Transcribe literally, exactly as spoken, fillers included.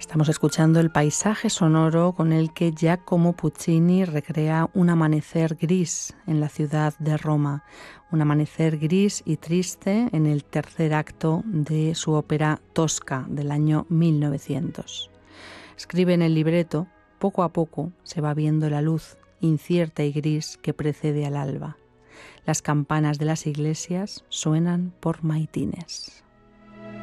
Estamos escuchando el paisaje sonoro con el que Giacomo Puccini recrea un amanecer gris en la ciudad de Roma, un amanecer gris y triste en el tercer acto de su ópera Tosca del año mil novecientos. Escribe en el libreto: poco a poco se va viendo la luz incierta y gris que precede al alba. Las campanas de las iglesias suenan por maitines.